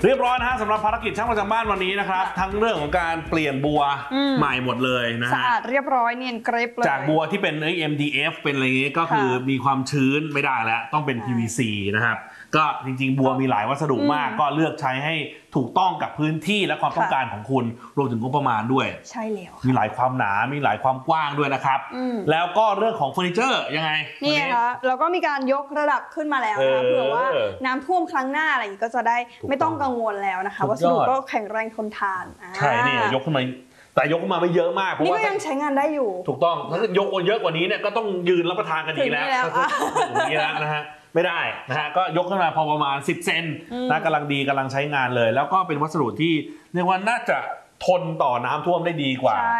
เรียบร้อยนะฮะสำหรับภารกิจช่างประจำบ้านวันนี้นะครับทั้งเรื่องของการเปลี่ยนบัวใหม่หมดเลยนะฮะสะอาดเรียบร้อยเนียนเกรฟเลยจากบัวที่เป็น MDF เป็นอะไรอย่างงี้ก็คือมีความชื้นไม่ได้แล้วต้องเป็น PVC นะครับก็จริงๆบัวมีหลายวัสดุมากก็เลือกใช้ให้ถูกต้องกับพื้นที่และความต้องการของคุณรวมถึงงบประมาณด้วยใช่แล้วมีหลายความหนามีหลายความกว้างด้วยนะครับแล้วก็เรื่องของเฟอร์นิเจอร์ยังไงนี่นะคะเราก็มีการยกระดับขึ้นมาแล้วนะคะเผื่อว่าน้ำท่วมครั้งหน้าอะไรอย่างนี้ก็จะได้ไม่ต้องกังวลแล้วนะคะวัสดุก็แข็งแรงทนทานใช่นี่ยกขึ้นมาแต่ยกมาไม่เยอะมากเพราะว่านี่ก็ยังใช้งานได้อยู่ถูกต้องถ้ายกเยอะกว่านี้เนี่ยก็ต้องยืนรับประทานกันดีแล้วอย่างนี้แล้วนะฮะไม่ได้นะฮะก็ยกขึ้นมาพอประมาณ10 เซนนะกำลังดีกำลังใช้งานเลยแล้วก็เป็นวัสดุที่เรียกว่าน่าจะทนต่อน้ำท่วมได้ดีกว่า